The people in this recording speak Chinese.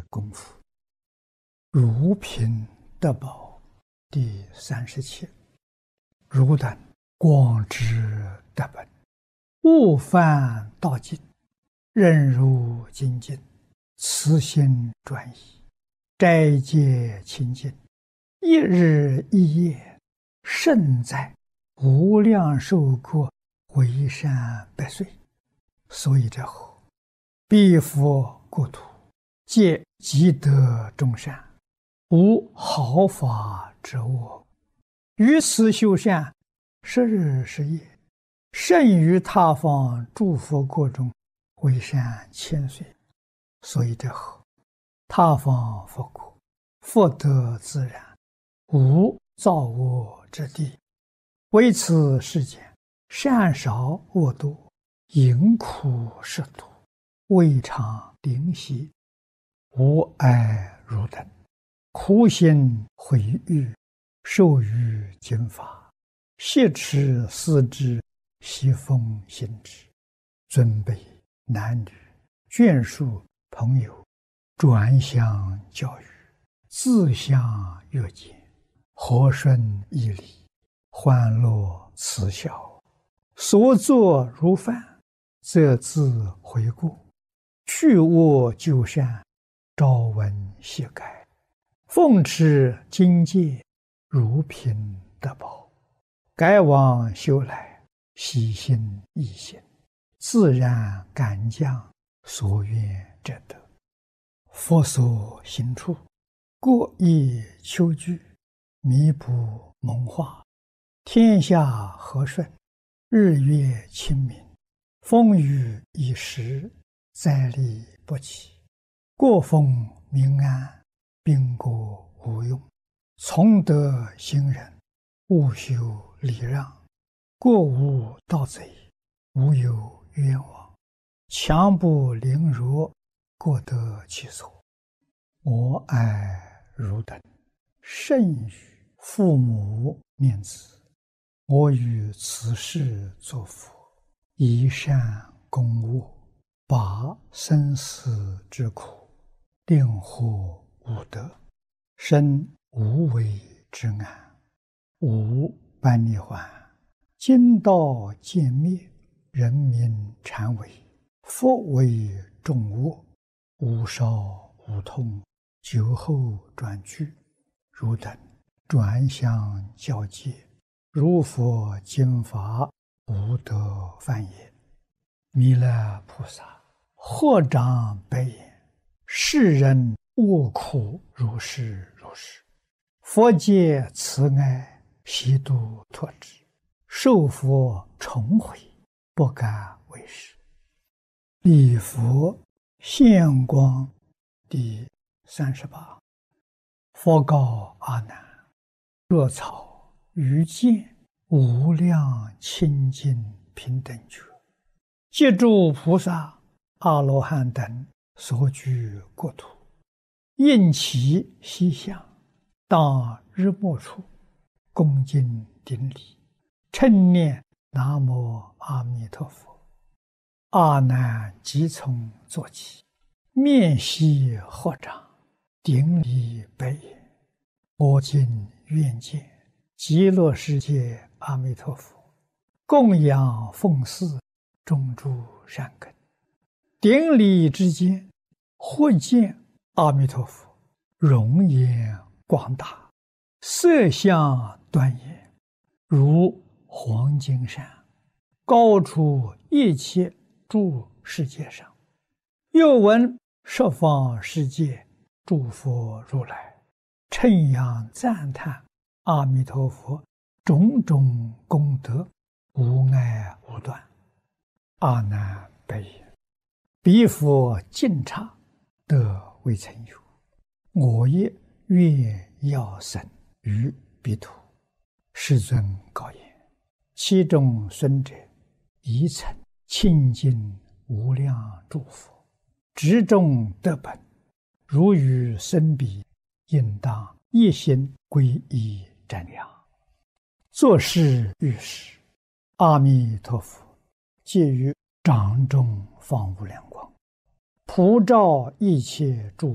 功夫。如品德宝第37。汝等广知德本，勿犯道境，任入精进，慈心专一，斋戒清净，一日一夜，胜在无量寿国为善百岁。所以者后，彼佛国土，皆积德众善，无毫发之恶。于此修善，10日10夜，胜于他方诸佛国中为善1000岁。所以者后，他方佛国，福德自然，无造恶之地。为此世间，善少恶多，淫苦食毒，未尝灵犀，无碍汝等，苦心毁誉，受于经法，挟持思之，习奉行之。尊卑男女，眷属朋友，转相教育，自相约见，和顺义理，欢乐慈孝，所作如饭，则自回顾，去恶就善，朝闻夕改，奉持经戒，如品德宝，改往修来，喜心易行，自然感将所愿者得。佛所行处，各以求具，弥补蒙化，天下和顺，日月清明，风雨已时，灾利不起，国风民安，兵国无用。从德行人，勿修礼让，国无盗贼，无有冤枉，强不凌弱，各得其所。我爱汝等，甚于父母念子，我于此世作佛，以善攻恶，拔生死之苦，令获无得，生无为之安，无般涅槃，经道渐灭，人民禅为，佛为众恶，无少无痛，久后转去。汝等转相教戒，如佛经法，无得犯也。弥勒菩萨合掌白言：世人恶苦如是如是，佛界慈爱，悉度脱之，受佛重悔，不敢为是。礼佛现光第38。佛告阿难：若草于见无量清净平等觉，借诸菩萨阿罗汉等所居国土，应其西向，当日没处，恭敬顶礼，称念南无阿弥陀佛。阿难即从坐起，面悉合掌，顶礼白言：我今愿见极乐世界阿弥陀佛，供养奉祀，种诸善根。顶礼之间，忽见阿弥陀佛容颜广大，色相端严，如黄金山，高出一切诸世界上。又闻十方世界诸佛如来称扬赞叹阿弥陀佛种种功德，无碍无断。阿难白言：彼佛净刹，得未曾有，我也愿要生于彼土。世尊告言：其中孙者，一曾清净无量诸佛，执众德本，如与生彼，应当一心皈依瞻仰。作是遇时，阿弥陀佛借于掌中放无量光，普照一切诸